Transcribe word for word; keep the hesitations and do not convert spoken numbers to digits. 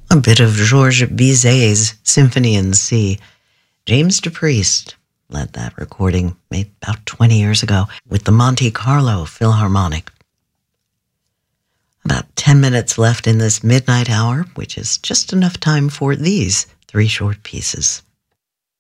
A bit of Georges Bizet's Symphony in C. James DePriest led that recording, made about twenty years ago, with the Monte Carlo Philharmonic. About ten minutes left in this midnight hour, which is just enough time for these three short pieces.